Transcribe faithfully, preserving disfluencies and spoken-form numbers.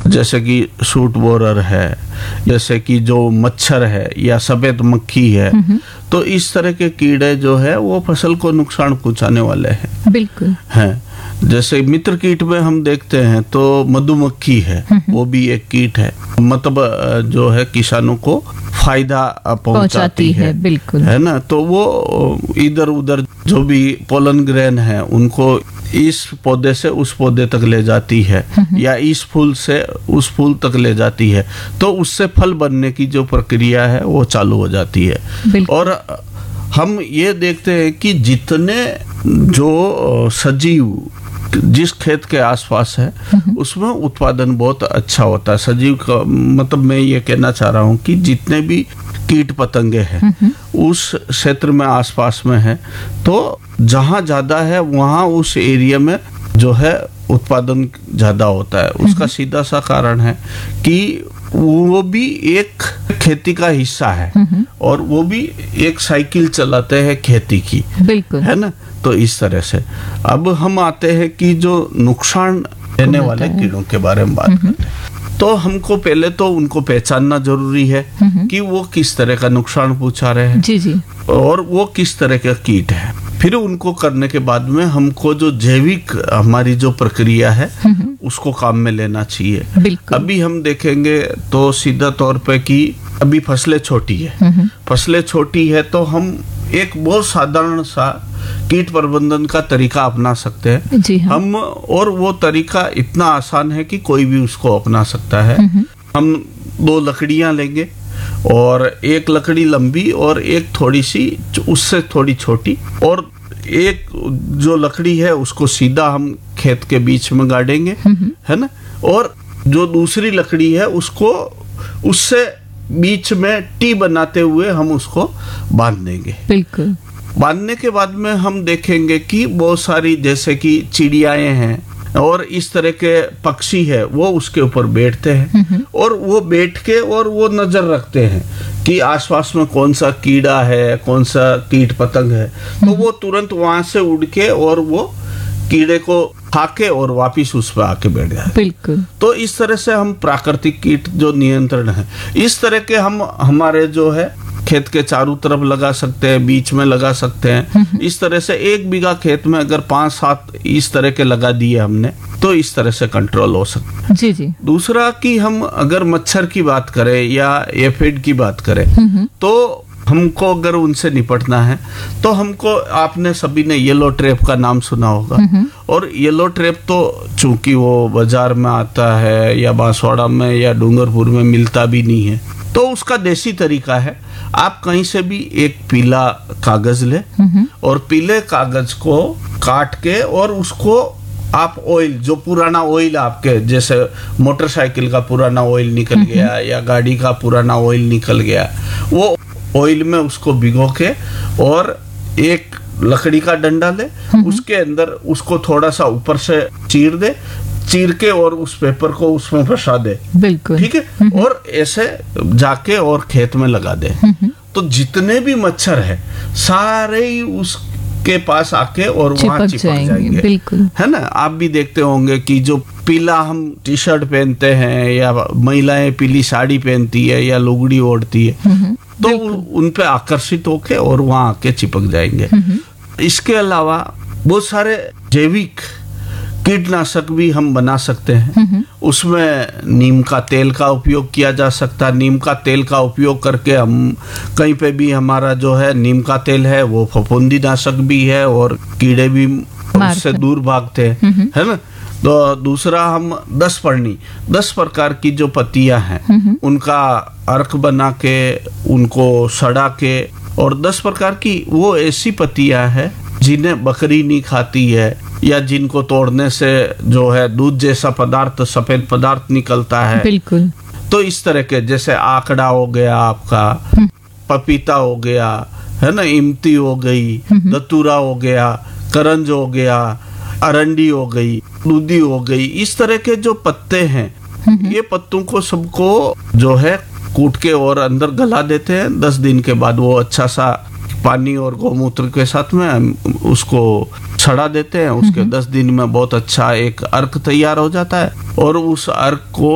जैसे कि suit borer है, जैसे कि जो मच्छर है या सफेद मक्खी है, तो इस तरह के कीड़े जो है वो फसल को नुकसान पहुंचाने वाले हैं। बिल्कुल हैं। जैसे मित्र कीट में हम देखते हैं तो मधुमक्खी है, वो भी एक कीट है, मतलब जो है किसानों को फायदा पहुंचाती है, है बिल्कुल, है ना। तो वो इधर उधर जो भी पोलन ग्रेन है उनको इस पौधे से उस पौधे तक ले जाती है, या इस फूल से उस फूल तक ले जाती है, तो उससे फल बनने की जो प्रक्रिया है वो चालू हो जाती है। और हम ये देखते हैं कि जितने जो सजीव जिस खेत के आसपास है उसमें उत्पादन बहुत अच्छा होता है। सजीव का मतलब मैं ये कहना चाह रहा हूँ कि जितने भी कीट पतंगे हैं उस क्षेत्र में आसपास में है, तो जहाँ ज्यादा है वहाँ उस एरिया में जो है उत्पादन ज्यादा होता है। उसका सीधा सा कारण है कि वो भी एक खेती का हिस्सा है और वो भी एक साइकिल चलाते हैं खेती की, बिल्कुल, है ना। तो इस तरह से अब हम आते हैं कि जो नुकसान देने वाले कीड़ों के बारे में बात करते हैं, तो हमको पहले तो उनको पहचानना जरूरी है कि वो किस तरह का नुकसान पहुंचा रहे हैं, जी जी, और वो किस तरह का कीट है। फिर उनको करने के बाद में हमको जो जैविक हमारी जो प्रक्रिया है उसको काम में लेना चाहिए। अभी हम देखेंगे तो सीधा तौर पे कि अभी फसलें छोटी है, फसलें छोटी है तो हम एक बहुत साधारण सा कीट प्रबंधन का तरीका अपना सकते हैं, जी हाँ। हम और वो तरीका इतना आसान है कि कोई भी उसको अपना सकता है। हम दो लकड़ियां लेंगे और एक लकड़ी लंबी और एक थोड़ी सी उससे थोड़ी छोटी, और एक जो लकड़ी है उसको सीधा हम खेत के बीच में गाड़ेंगे, है ना, और जो दूसरी लकड़ी है उसको उससे बीच में टी बनाते हुए हम उसको बांध देंगे। बिल्कुल। बांधने के बाद में हम देखेंगे कि बहुत सारी जैसे कि चिड़ियाएं हैं और इस तरह के पक्षी है वो उसके ऊपर बैठते हैं, और वो बैठ के और वो नजर रखते हैं कि आसपास में कौन सा कीड़ा है, कौन सा कीट पतंग है, तो वो तुरंत वहां से उड़ के और वो कीड़े को खाके और वापिस उस पर आके बैठ जाए। बिल्कुल। तो इस तरह से हम प्राकृतिक कीट जो नियंत्रण है इस तरह के हम हमारे जो है खेत के चारों तरफ लगा सकते हैं, बीच में लगा सकते हैं। इस तरह से एक बीघा खेत में अगर पांच सात इस तरह के लगा दिए हमने तो इस तरह से कंट्रोल हो सकता है। जी जी। दूसरा कि हम अगर मच्छर की बात करें या एफिड की बात करें तो हमको अगर उनसे निपटना है तो हमको, आपने सभी ने येलो ट्रैप का नाम सुना होगा, और येलो ट्रैप तो चूंकि वो बाजार में आता है या बांसवाड़ा में या डूंगरपुर में मिलता भी नहीं है, तो उसका देसी तरीका है आप कहीं से भी एक पीला कागज ले और पीले कागज को काट के और उसको आप ऑयल, जो पुराना ऑयल आपके जैसे मोटरसाइकिल का पुराना ऑयल निकल गया या गाड़ी का पुराना ऑयल निकल गया, वो ऑयल में उसको भिगो के और एक लकड़ी का डंडा ले, उसके अंदर उसको थोड़ा सा ऊपर से चीर दे, चीर के और उस पेपर को उसमें फंसा दे। बिल्कुल। ठीक है। और ऐसे जाके और खेत में लगा दे, तो जितने भी मच्छर है सारे ही उसके पास आके और वहां चिपक जाएंगे। बिल्कुल। है ना। आप भी देखते होंगे कि जो पीला हम टी शर्ट पहनते हैं या महिलाएं पीली साड़ी पहनती है या लुगड़ी ओढ़ती है, तो उन पे आकर्षित होके और वहां आके चिपक जाएंगे। इसके अलावा बहुत सारे जैविक कीटनाशक भी हम बना सकते हैं। उसमें नीम का तेल का उपयोग किया जा सकता है। नीम का तेल का उपयोग करके हम कहीं पे भी, हमारा जो है नीम का तेल है वो फफूंदी नाशक भी है और कीड़े भी उससे दूर भागते हैं, है ना। तो दूसरा हम दस पर्णी दस प्रकार की जो पत्तियां हैं उनका अर्क बना के उनको सड़ा के, और दस प्रकार की वो ऐसी पत्तियां हैं जिन्हें बकरी नहीं खाती है या जिनको तोड़ने से जो है दूध जैसा पदार्थ, सफेद पदार्थ निकलता है। बिल्कुल। तो इस तरह के जैसे आकड़ा हो गया आपका, पपीता हो गया, है ना, इमती हो गई, दतूरा हो गया, करंज हो गया, अरंडी हो गई, दूधी हो गई, इस तरह के जो पत्ते हैं ये पत्तों को सबको जो है कूट के और अंदर गला देते हैं। दस दिन के बाद वो अच्छा सा पानी और गौमूत्र के साथ में उसको छड़ा देते हैं। उसके दस दिन में बहुत अच्छा एक अर्क तैयार हो जाता है और उस अर्क को